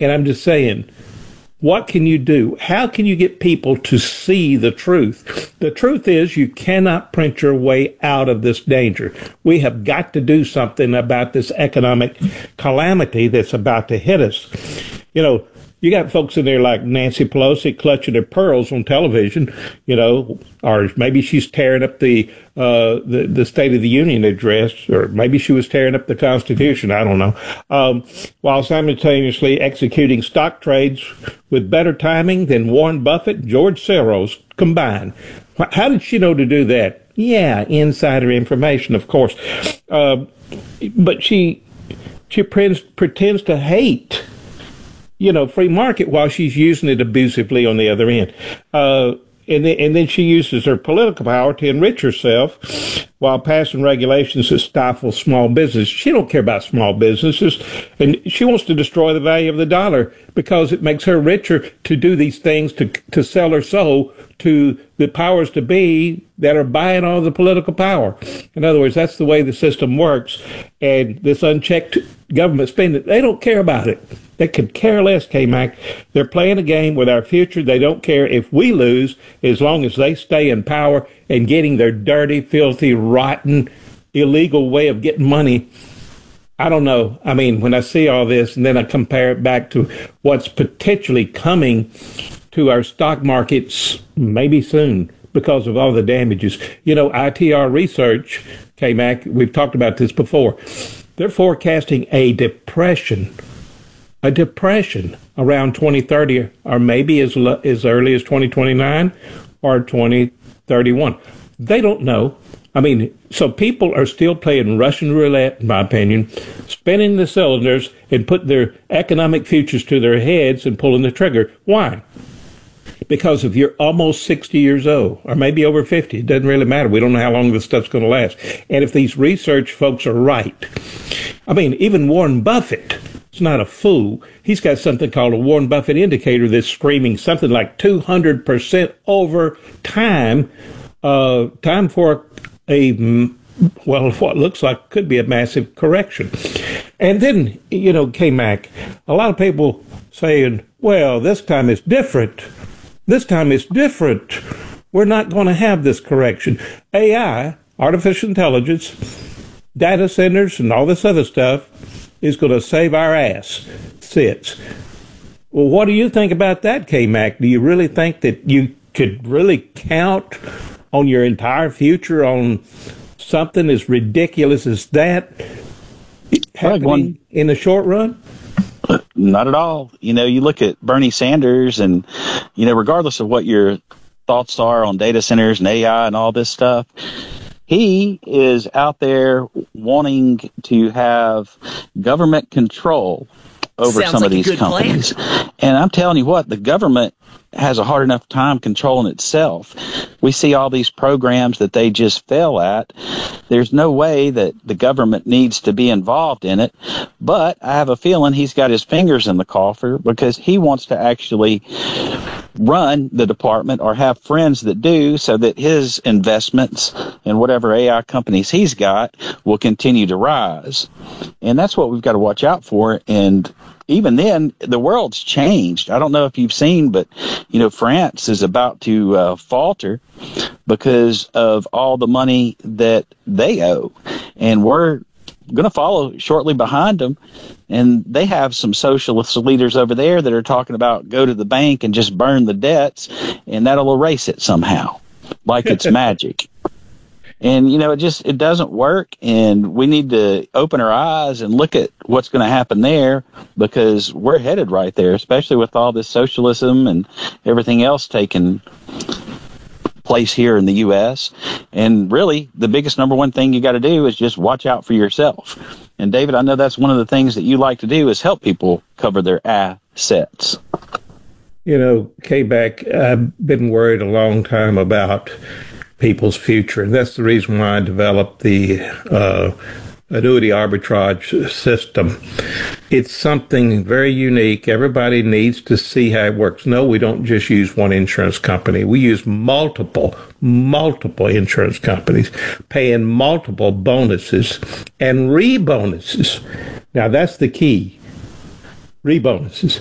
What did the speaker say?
And I'm just saying, what can you do? How can you get people to see the truth? The truth is you cannot print your way out of this danger. We have got to do something about this economic calamity that's about to hit us. You know, you got folks in there like Nancy Pelosi clutching her pearls on television, you know, or maybe she's tearing up the State of the Union address, or maybe she was tearing up the Constitution. I don't know. While simultaneously executing stock trades with better timing than Warren Buffett and George Soros combined. How did she know to do that? Yeah, insider information, of course. But she pretends to hate, you know, free market while she's using it abusively on the other end. And then she uses her political power to enrich herself while passing regulations that stifle small business. She don't care about small businesses, and she wants to destroy the value of the dollar because it makes her richer to do these things, to sell her soul to the powers to be that are buying all the political power. In other words, that's the way the system works. And this unchecked government spending, they don't care about it. They could care less, K-Mac. They're playing a game with our future. They don't care if we lose as long as they stay in power and getting their dirty, filthy, rotten, illegal way of getting money. I don't know. I mean, when I see all this and then I compare it back to what's potentially coming to our stock markets maybe soon because of all the damages. You know, ITR Research, K-Mac, we've talked about this before. They're forecasting a depression around 2030, or maybe as early as 2029 or 2031. They don't know. I mean, so people are still playing Russian roulette, in my opinion, spinning the cylinders and putting their economic futures to their heads and pulling the trigger. Why? Because if you're almost 60 years old, or maybe over 50, it doesn't really matter. We don't know how long this stuff's going to last. And if these research folks are right, I mean, even Warren Buffett is not a fool. He's got something called a Warren Buffett indicator that's screaming something like 200% over time, time for what looks like could be a massive correction. And then, you know, K-Mac, a lot of people saying, well, this time it's different. This time it's different. We're not going to have this correction. AI, artificial intelligence, data centers, and all this other stuff is going to save our ass. Sits. Well, what do you think about that, K-Mac? Do you really think that you could really count on your entire future on something as ridiculous as that happening in the short run? Not at all. You know, you look at Bernie Sanders and, you know, regardless of what your thoughts are on data centers and AI and all this stuff, he is out there wanting to have government control over some of these companies. And I'm telling you what, the government has a hard enough time controlling itself. We see all these programs that they just fail at. There's no way that the government needs to be involved in it. But I have a feeling he's got his fingers in the coffer because he wants to actually run the department or have friends that do, so that his investments in whatever AI companies he's got will continue to rise. And that's what we've got to watch out for. And even then, the world's changed. I don't know if you've seen, but, you know, France is about to falter because of all the money that they owe. And we're going to follow shortly behind them. And they have some socialist leaders over there that are talking about go to the bank and just burn the debts, and that'll erase it somehow, like it's magic. And, you know, it doesn't work, and we need to open our eyes and look at what's going to happen there, because we're headed right there, especially with all this socialism and everything else taking place here in the U.S. And really, the biggest number one thing you got to do is just watch out for yourself. And, David, I know that's one of the things that you like to do is help people cover their assets. You know, K-Mac, I've been worried a long time about people's future. And that's the reason why I developed the annuity arbitrage system. It's something very unique. Everybody needs to see how it works. No, we don't just use one insurance company. We use multiple insurance companies, paying multiple bonuses and re-bonuses. Now, that's the key. Re-bonuses.